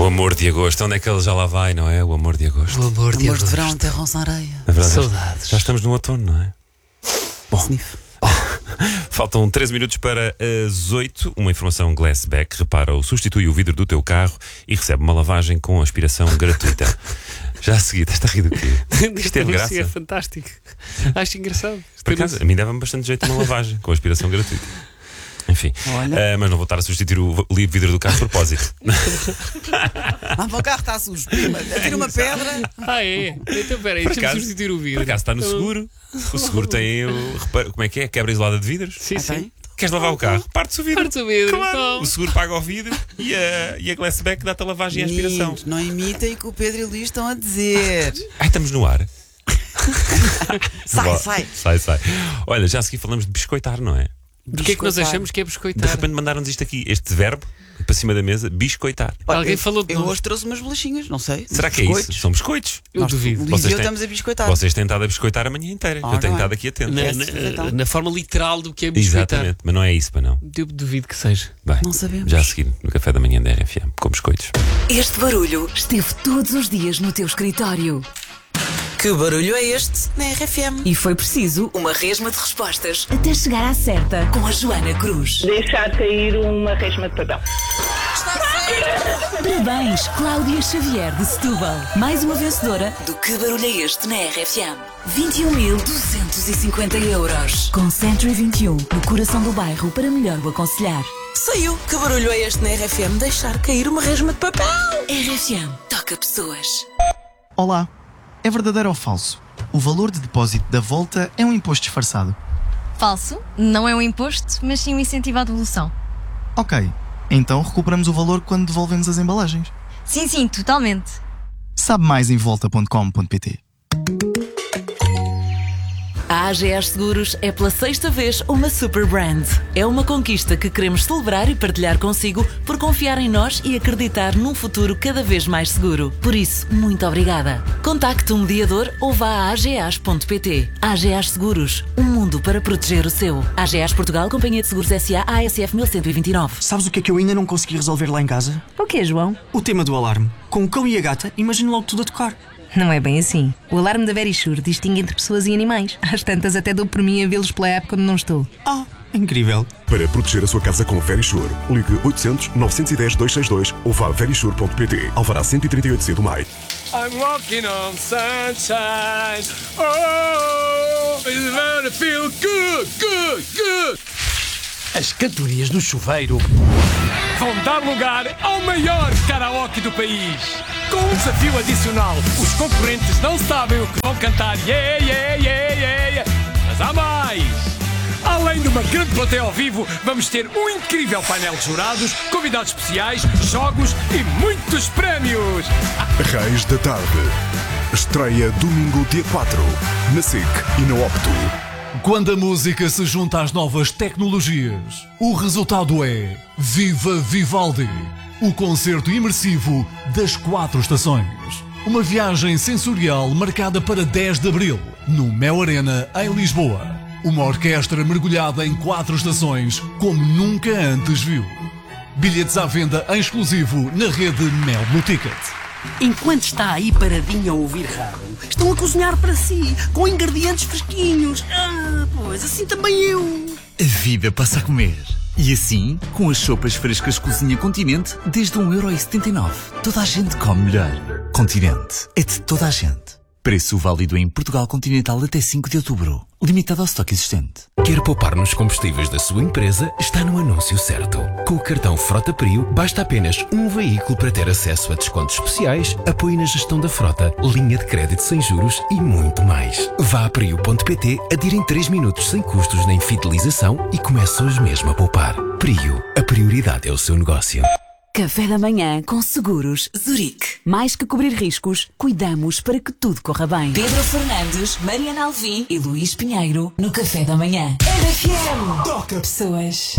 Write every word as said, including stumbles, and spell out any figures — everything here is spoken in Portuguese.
amor de agosto, onde é que ele já lá vai, não é? O amor de agosto. O amor de, Amor agosto. de verão, terram-se na areia. Na verdade, Saudades. Já estamos no outono, não é? Bom, Sniff. faltam treze minutos para as oito. Uma informação Glassback. Repara, ou substitui o vidro do teu carro e recebe uma lavagem com aspiração gratuita. Já a seguir, estás a rir do quê? Isto teve graça. É fantástico. Acho engraçado. Por acaso, a mim dava-me bastante jeito uma lavagem com aspiração gratuita. Enfim, Olha. ah, mas não vou estar a substituir o livro vidro do carro de propósito. Ah, o carro está sujo, prima. Atira uma pedra. Ah, é? Então, peraí, Por deixa-me acaso- substituir o Por vidro. acaso está no seguro. O seguro tem o. repara- Como é que é? Quebra isolada de vidros? Sim, Ah, sim. tem? Queres lavar o carro? Parte-se o vidro. Parte-se o vidro, Claro. não. O seguro paga o vidro e a, e a Glassback dá-te a lavagem e a aspiração. Meninos, não imitem o que o Pedro e o Luís estão a dizer. Ai, estamos no ar. Sai, Bom, sai. Sai, sai. Olha, já a seguir falamos de biscoitar, não é? O que é que nós Biscoitar. achamos que é De biscoitar? repente mandaram-nos isto aqui, este verbo, para cima da mesa, biscoitar. Olha, Alguém eu- falou de Eu nós. hoje trouxe umas bolachinhas, não sei. Será que é biscoitos. isso? São biscoitos. Eu Nós, duvido. O Luís e Vocês eu têm- estamos a biscoitar. Vocês têm estado a biscoitar a manhã inteira. Ah, Eu tenho não é? estado aqui atento. Na, É, na- então. na forma literal do que é biscoitar. Exatamente, mas não é isso, para não. Eu duvido que seja. Bem, Não sabemos. já a seguir, no café da manhã da R F M, com biscoitos. Este barulho esteve todos os dias no teu escritório. Que barulho é este na R F M? E foi preciso uma resma de respostas até chegar à certa com a Joana Cruz. Deixar cair uma resma de papel. Parabéns, Cláudia Xavier de Setúbal. Mais uma vencedora do Que Barulho é Este na R F M. vinte e um mil duzentos e cinquenta euros. Com Century vinte e um, no coração do bairro, para melhor o aconselhar. Saiu. Que barulho é este na R F M? Deixar cair uma resma de papel. R F M toca pessoas. Olá, é verdadeiro ou falso? O valor de depósito da Volta é um imposto disfarçado. Falso, não é um imposto, mas sim um incentivo à devolução. Ok, então recuperamos o valor quando devolvemos as embalagens. Sim, sim, totalmente. Sabe mais em volta ponto com ponto pt. A A G S Seguros é pela sexta vez uma super brand. É uma conquista que queremos celebrar e partilhar consigo por confiar em nós e acreditar num futuro cada vez mais seguro. Por isso, muito obrigada. Contacte um mediador ou vá a agas ponto pt. A G S Seguros, um mundo para proteger o seu. A G S Portugal, Companhia de Seguros S A, A S F mil cento e vinte e nove. Sabes o que é que eu ainda não consegui resolver lá em casa? O quê, João? O tema do alarme. Com o cão e a gata, imagino logo tudo a tocar. Não é bem assim. O alarme da Verisure distingue entre pessoas e animais. Às tantas até dou por mim a vê-los pela app quando não estou. Ah, incrível. Para proteger a sua casa com Verisure, ligue oitocentos, novecentos e dez, duzentos e sessenta e dois ou vá a verisure ponto pt. Alvará cento e trinta e oito C do Maio. I'm walking on sunshine. Oh, it's gonna feel good, good, good. As cantorias do chuveiro vão dar lugar ao maior karaoke do país. Com um desafio adicional, os concorrentes não sabem o que vão cantar. Yeah, yeah, yeah, yeah, yeah. Mas há mais! Além de uma grande plateia ao vivo, vamos ter um incrível painel de jurados, convidados especiais, jogos e muitos prémios! Reis da Tarde. Estreia domingo, dia quatro, na SIC e na Opto. Quando a música se junta às novas tecnologias, o resultado é Viva Vivaldi, o concerto imersivo das quatro estações. Uma viagem sensorial marcada para dez de abril, no Mel Arena, em Lisboa. Uma orquestra mergulhada em quatro estações, como nunca antes viu. Bilhetes à venda em exclusivo na rede Mel Blue Ticket. Enquanto está aí paradinho a ouvir rádio, estão a cozinhar para si, com ingredientes fresquinhos. Ah, pois assim também eu. A vida passa a comer. E assim, com as sopas frescas Cozinha Continente, desde um euro e setenta e nove. Toda a gente come melhor. Continente é de toda a gente. Preço válido em Portugal Continental até cinco de outubro. Limitado ao estoque existente. Quer poupar nos combustíveis da sua empresa? Está no anúncio certo. Com o cartão Frota Prio, basta apenas um veículo para ter acesso a descontos especiais, apoio na gestão da frota, linha de crédito sem juros e muito mais. Vá a prio ponto pt, adira em três minutos sem custos nem fidelização e comece hoje mesmo a poupar. Prio, a prioridade é o seu negócio. Café da manhã com Seguros Zurique. Mais que cobrir riscos, cuidamos para que tudo corra bem. Pedro Fernandes, Mariana Alvim e Luís Pinheiro no Café da manhã. R F M. Toca pessoas.